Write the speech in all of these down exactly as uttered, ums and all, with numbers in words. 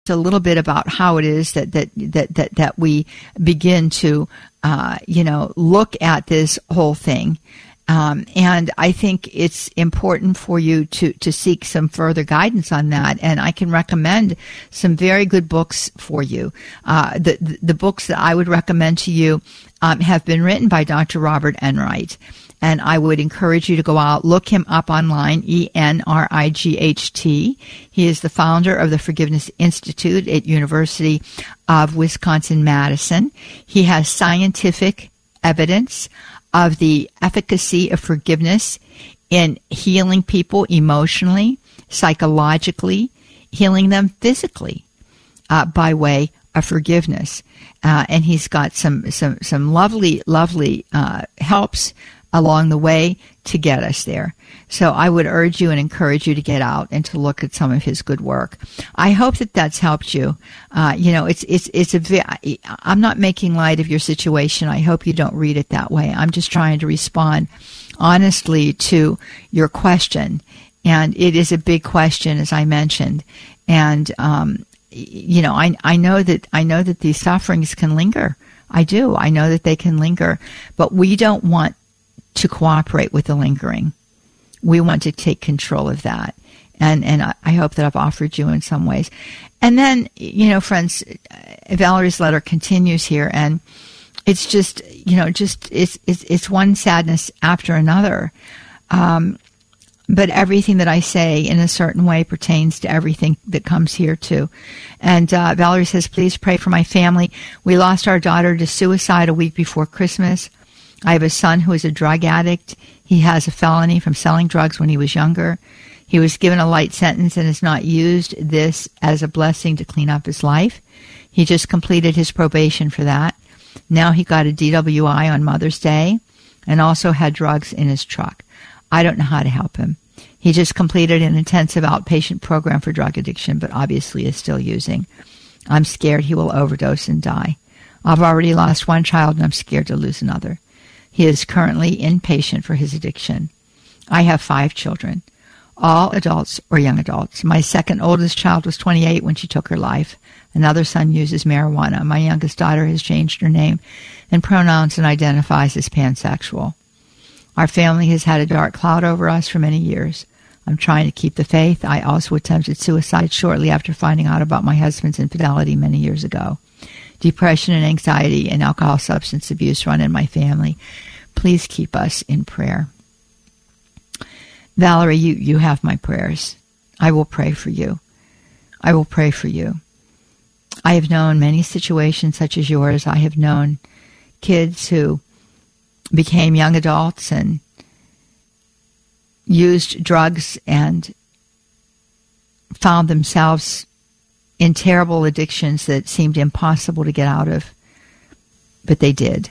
a little bit about how it is that that that that, that we begin to uh, you know look at this whole thing. Um, and I think it's important for you to, to seek some further guidance on that. And I can recommend some very good books for you. Uh, the, the, the books that I would recommend to you um, have been written by Doctor Robert Enright. And I would encourage you to go out, look him up online, E N R I G H T. He is the founder of the Forgiveness Institute at University of Wisconsin-Madison. He has scientific evidence of the efficacy of forgiveness in healing people emotionally, psychologically, healing them physically uh, by way of forgiveness. Uh, and he's got some some some lovely, lovely uh, helps along the way to get us there. So I would urge you and encourage you to get out and to look at some of his good work. I hope that that's helped you. Uh, you know, it's, it's, it's a, I'm not making light of your situation. I hope you don't read it that way. I'm just trying to respond honestly to your question. And it is a big question, as I mentioned. And, um, you know, I, I know that, I know that these sufferings can linger. I do. I know that they can linger, but we don't want to cooperate with the lingering. We want to take control of that. And and I, I hope that I've offered you in some ways. And then, you know, friends, Valerie's letter continues here, and it's just, you know, just, it's, it's, it's one sadness after another. Um, but everything that I say in a certain way pertains to everything that comes here too. And uh, Valerie says, please pray for my family. We lost our daughter to suicide a week before Christmas. I have a son who is a drug addict. He has a felony from selling drugs when he was younger. He was given a light sentence and has not used this as a blessing to clean up his life. He just completed his probation for that. Now he got a D W I on Mother's Day and also had drugs in his truck. I don't know how to help him. He just completed an intensive outpatient program for drug addiction, but obviously is still using. I'm scared he will overdose and die. I've already lost one child and I'm scared to lose another. He is currently inpatient for his addiction. I have five children, all adults or young adults. My second oldest child was twenty-eight when she took her life. Another son uses marijuana. My youngest daughter has changed her name and pronouns and identifies as pansexual. Our family has had a dark cloud over us for many years. I'm trying to keep the faith. I also attempted suicide shortly after finding out about my husband's infidelity many years ago. Depression and anxiety and alcohol substance abuse run in my family. Please keep us in prayer. Valerie, you, you have my prayers. I will pray for you. I will pray for you. I have known many situations such as yours. I have known kids who became young adults and used drugs and found themselves in terrible addictions that seemed impossible to get out of, but they did.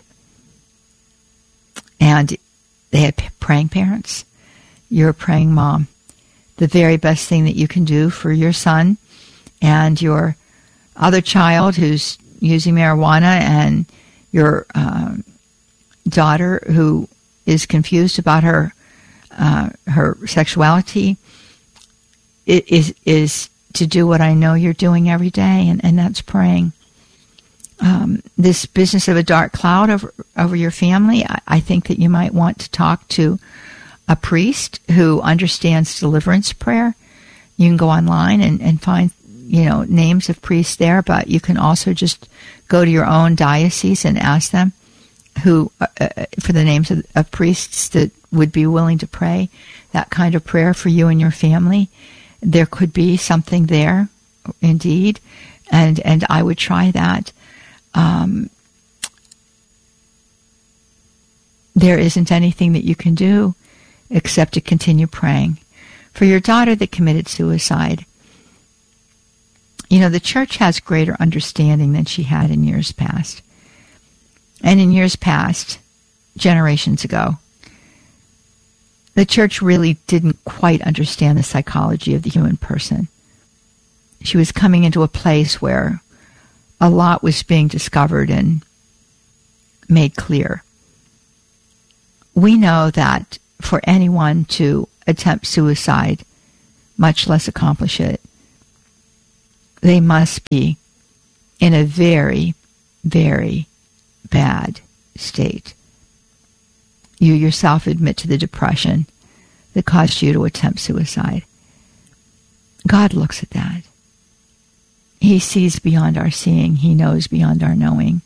And they had praying parents. You're a praying mom. The very best thing that you can do for your son and your other child who's using marijuana and your um, daughter who is confused about her uh, her sexuality is is to do what I know you're doing every day, and, and that's praying. Um, this business of a dark cloud over, over your family, I, I think that you might want to talk to a priest who understands deliverance prayer. You can go online and, and find, you know, names of priests there, but you can also just go to your own diocese and ask them who uh, for the names of, of priests that would be willing to pray that kind of prayer for you and your family. There could be something there, indeed, and and I would try that. Um, there isn't anything that you can do except to continue praying. For your daughter that committed suicide, you know, the church has greater understanding than she had in years past. And in years past, generations ago, the church really didn't quite understand the psychology of the human person. She was coming into a place where a lot was being discovered and made clear. We know that for anyone to attempt suicide, much less accomplish it, they must be in a very, very bad state. You yourself admit to the depression that caused you to attempt suicide. God looks at that. He sees beyond our seeing. He knows beyond our knowing.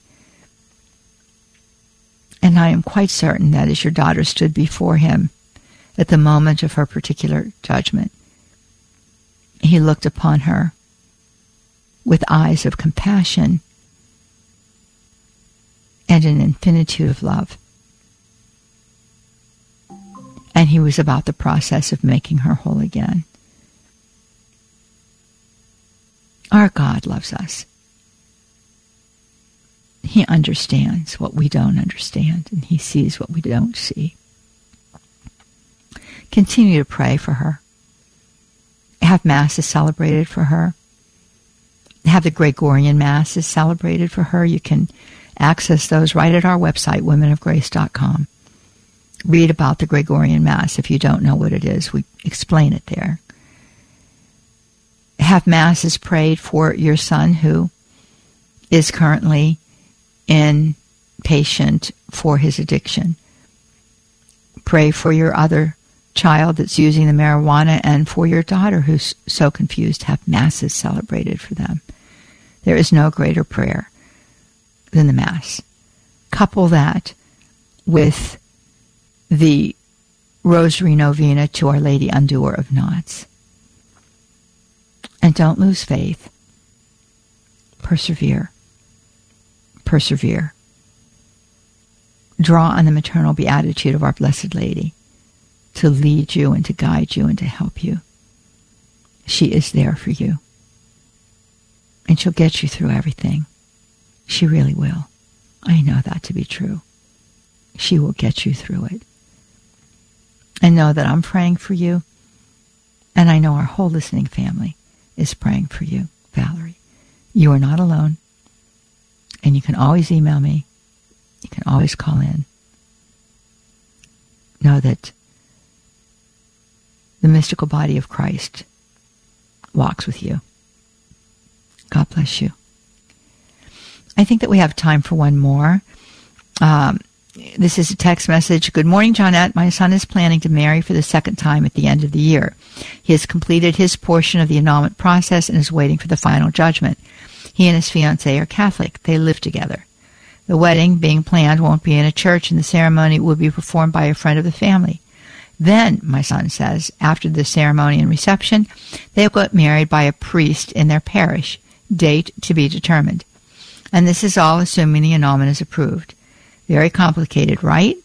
And I am quite certain that as your daughter stood before him at the moment of her particular judgment, he looked upon her with eyes of compassion and an infinitude of love. And he was about the process of making her whole again. Our God loves us. He understands what we don't understand, and he sees what we don't see. Continue to pray for her. Have masses celebrated for her. Have the Gregorian masses celebrated for her. You can access those right at our website, women of grace dot com. Read about the Gregorian Mass. If you don't know what it is, we explain it there. Have masses prayed for your son who is currently inpatient for his addiction. Pray for your other child that's using the marijuana, and for your daughter who's so confused. Have masses celebrated for them. There is no greater prayer than the Mass. Couple that with the Rosary Novena to Our Lady Undoer of Knots. And don't lose faith. Persevere. Persevere. Draw on the maternal beatitude of our Blessed Lady to lead you and to guide you and to help you. She is there for you. And she'll get you through everything. She really will. I know that to be true. She will get you through it. And know that I'm praying for you. And I know our whole listening family is praying for you, Valerie. You are not alone. And you can always email me. You can always call in. Know that the mystical body of Christ walks with you. God bless you. I think that we have time for one more. Um, this is a text message. Good morning, Johnette. My son is planning to marry for the second time at the end of the year. He has completed his portion of the annulment process and is waiting for the final judgment. He and his fiancée are Catholic. They live together. The wedding being planned won't be in a church, and the ceremony will be performed by a friend of the family. Then, my son says, after the ceremony and reception, they will get married by a priest in their parish. Date to be determined. And this is all assuming the annulment is approved. Very complicated, right?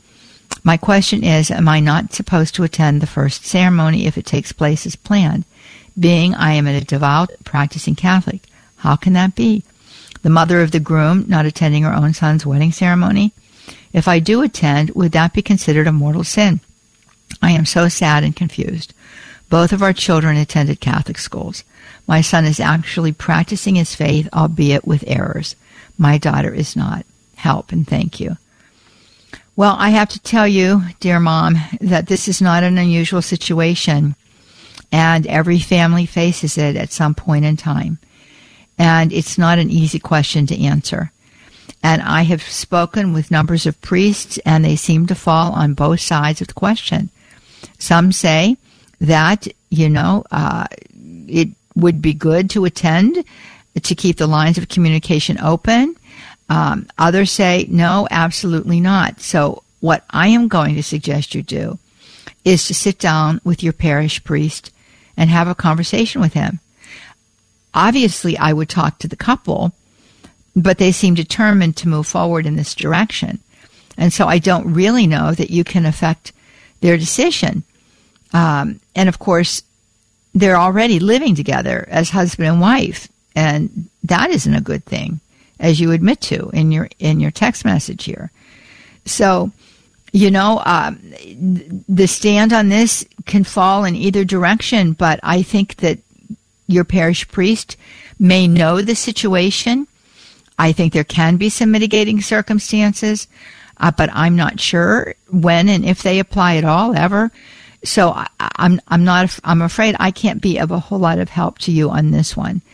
My question is, am I not supposed to attend the first ceremony if it takes place as planned? Being I am a devout, practicing Catholic. How can that be? The mother of the groom not attending her own son's wedding ceremony? If I do attend, would that be considered a mortal sin? I am so sad and confused. Both of our children attended Catholic schools. My son is actually practicing his faith, albeit with errors. My daughter is not. Help and thank you. Well, I have to tell you, dear Mom, that this is not an unusual situation, and every family faces it at some point in time. And it's not an easy question to answer. And I have spoken with numbers of priests, and they seem to fall on both sides of the question. Some say that, you know, uh, it would be good to attend to keep the lines of communication open. Um, others say, no, absolutely not. So what I am going to suggest you do is to sit down with your parish priest and have a conversation with him. Obviously, I would talk to the couple, but they seem determined to move forward in this direction. And so I don't really know that you can affect their decision. Um, and of course, they're already living together as husband and wife, and that isn't a good thing, as you admit to in your in your text message here. So, you know, um, the stand on this can fall in either direction, but I think that your parish priest may know the situation. I think there can be some mitigating circumstances, uh, but I'm not sure when and if they apply at all, ever. So I, I'm I'm not I'm afraid I can't be of a whole lot of help to you on this one.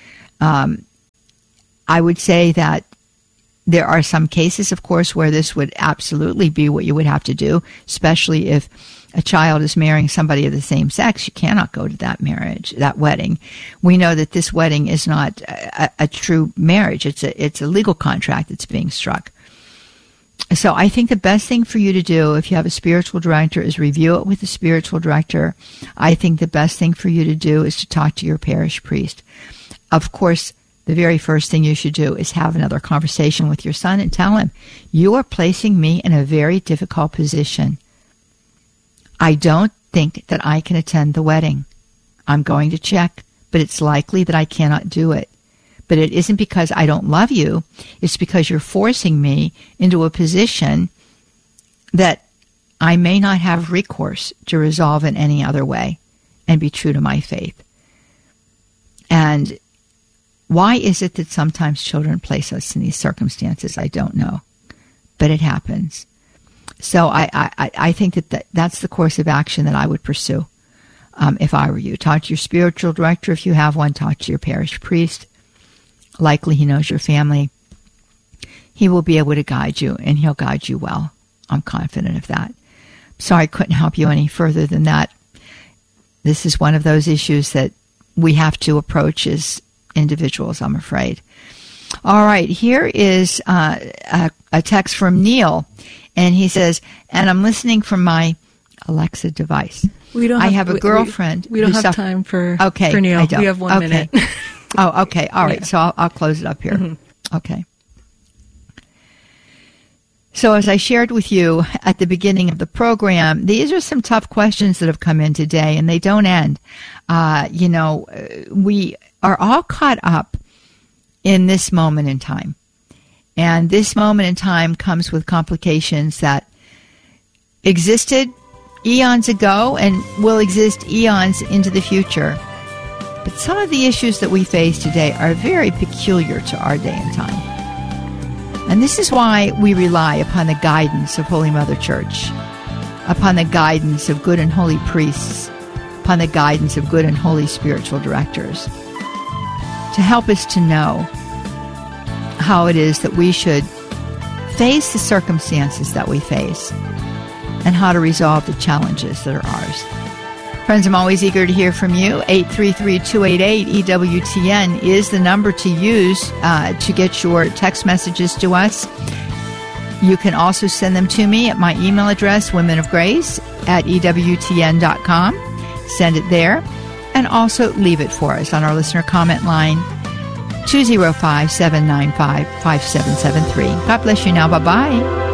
Um, I would say that there are some cases, of course, where this would absolutely be what you would have to do, especially if a child is marrying somebody of the same sex. You cannot go to that marriage, that wedding. We know that this wedding is not a, a true marriage. It's a, it's a legal contract that's being struck. So I think the best thing for you to do if you have a spiritual director is review it with the spiritual director. I think the best thing for you to do is to talk to your parish priest. Of course, the very first thing you should do is have another conversation with your son and tell him, you are placing me in a very difficult position. I don't think that I can attend the wedding. I'm going to check, but it's likely that I cannot do it. But it isn't because I don't love you. It's because you're forcing me into a position that I may not have recourse to resolve in any other way and be true to my faith. And why is it that sometimes children place us in these circumstances? I don't know, but it happens. So I, I, I think that, that that's the course of action that I would pursue um, if I were you. Talk to your spiritual director if you have one. Talk to your parish priest. Likely he knows your family. He will be able to guide you, and he'll guide you well. I'm confident of that. Sorry I couldn't help you any further than that. This is one of those issues that we have to approach as individuals, I'm afraid. All right, here is uh, a, a text from Neil, and he says, and I'm listening from my Alexa device. We don't. I have, have a girlfriend. We, we don't have suff- time for, okay, for Neil. I don't. We have one okay. minute. Oh, okay. All right. Yeah. So I'll, I'll close it up here. Mm-hmm. Okay. So as I shared with you at the beginning of the program, these are some tough questions that have come in today, and they don't end. Uh, you know, we are all caught up in this moment in time. And this moment in time comes with complications that existed eons ago and will exist eons into the future. But some of the issues that we face today are very peculiar to our day and time. And this is why we rely upon the guidance of Holy Mother Church, upon the guidance of good and holy priests, upon the guidance of good and holy spiritual directors, to help us to know how it is that we should face the circumstances that we face and how to resolve the challenges that are ours. Friends, I'm always eager to hear from you. eight three three, two eight eight, E W T N is the number to use uh, to get your text messages to us. You can also send them to me at my email address, women of grace at E W T N dot com. Send it there. And also leave it for us on our listener comment line, two oh five, seven nine five, five seven seven three. God bless you now. Bye-bye.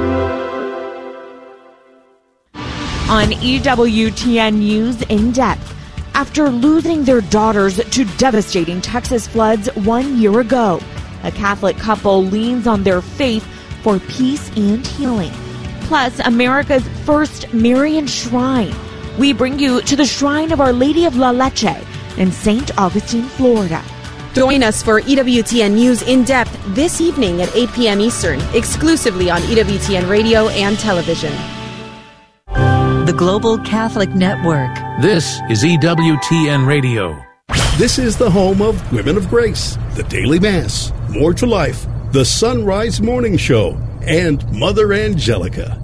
On E W T N News In Depth, after losing their daughters to devastating Texas floods one year ago, a Catholic couple leans on their faith for peace and healing. Plus, America's first Marian shrine. We bring you to the Shrine of Our Lady of La Leche in Saint Augustine, Florida. Join us for E W T N News In Depth this evening at eight p.m. Eastern, exclusively on E W T N Radio and Television. The Global Catholic Network. This is E W T N Radio. This is the home of Women of Grace, the Daily Mass, More to Life, the Sunrise Morning Show, and Mother Angelica.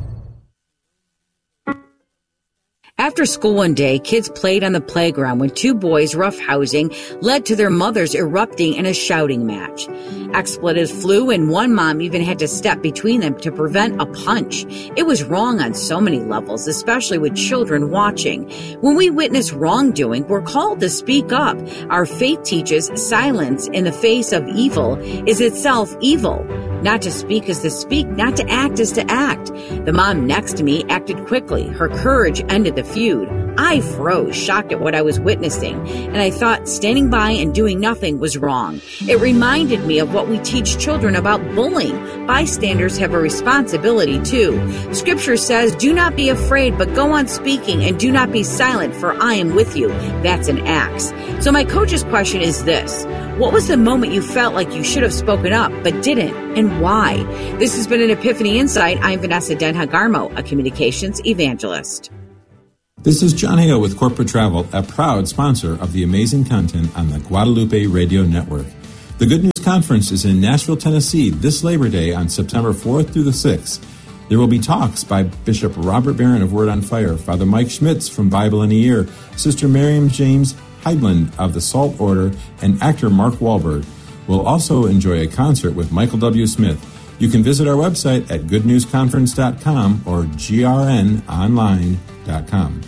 After school one day, kids played on the playground when two boys roughhousing led to their mothers erupting in a shouting match. Expletives flew and one mom even had to step between them to prevent a punch. It was wrong on so many levels, especially with children watching. When we witness wrongdoing, we're called to speak up. Our faith teaches silence in the face of evil is itself evil. Not to speak is to speak, not to act is to act. The mom next to me acted quickly. Her courage ended the feud. I froze, shocked at what I was witnessing, and I thought standing by and doing nothing was wrong. It reminded me of what we teach children about bullying. Bystanders have a responsibility too. Scripture says, do not be afraid, but go on speaking, and do not be silent, for I am with you. That's in Acts. So my coach's question is this. What was the moment you felt like you should have spoken up, but didn't, and why? This has been an Epiphany Insight. I'm Vanessa Den Hagarmo, a communications evangelist. This is John Hale with Corporate Travel, a proud sponsor of the amazing content on the Guadalupe Radio Network. The Good News Conference is in Nashville, Tennessee this Labor Day on September fourth through the sixth. There will be talks by Bishop Robert Barron of Word on Fire, Father Mike Schmitz from Bible in a Year, Sister Miriam James Heidland of the Salt Order, and actor Mark Wahlberg. We'll also enjoy a concert with Michael W. Smith. You can visit our website at good news conference dot com or g r n online dot com.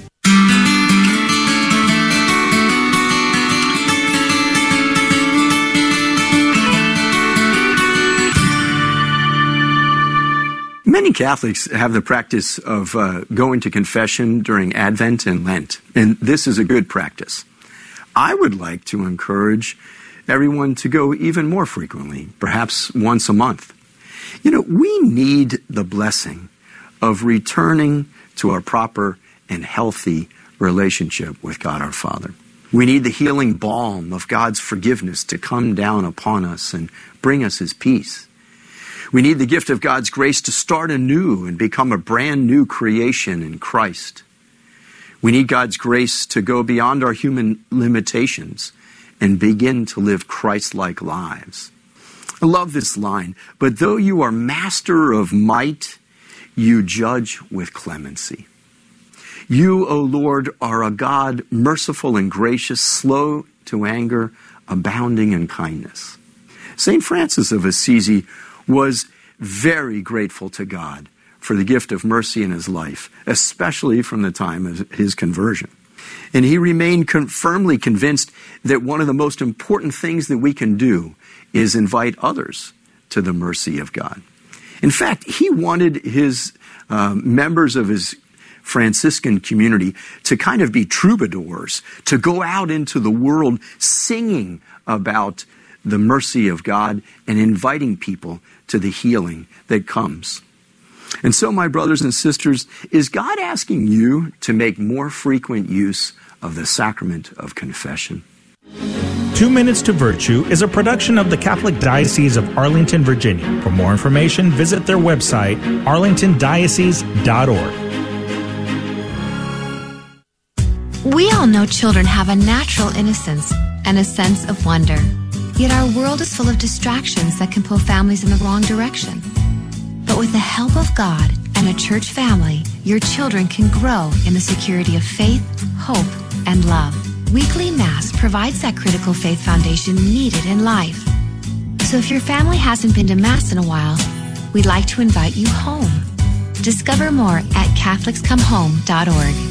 Many Catholics have the practice of uh, going to confession during Advent and Lent, and this is a good practice. I would like to encourage everyone to go even more frequently, perhaps once a month. You know, we need the blessing of returning to our proper and healthy relationship with God our Father. We need the healing balm of God's forgiveness to come down upon us and bring us His peace. We need the gift of God's grace to start anew and become a brand new creation in Christ. We need God's grace to go beyond our human limitations and begin to live Christ-like lives. I love this line, but though you are master of might, you judge with clemency. You, O Lord, are a God merciful and gracious, slow to anger, abounding in kindness. Saint Francis of Assisi was very grateful to God for the gift of mercy in his life, especially from the time of his conversion. And he remained con- firmly convinced that one of the most important things that we can do is invite others to the mercy of God. In fact, he wanted his uh, members of his Franciscan community to kind of be troubadours, to go out into the world singing about the mercy of God and inviting people to the healing that comes. And so, my brothers and sisters, is God asking you to make more frequent use of the sacrament of confession? Two Minutes to Virtue is a production of the Catholic Diocese of Arlington, Virginia. For more information, visit their website, arlington diocese dot org. We all know children have a natural innocence and a sense of wonder. Yet our world is full of distractions that can pull families in the wrong direction. But with the help of God and a church family, your children can grow in the security of faith, hope, and love. Weekly Mass provides that critical faith foundation needed in life. So if your family hasn't been to Mass in a while, we'd like to invite you home. Discover more at catholics come home dot org.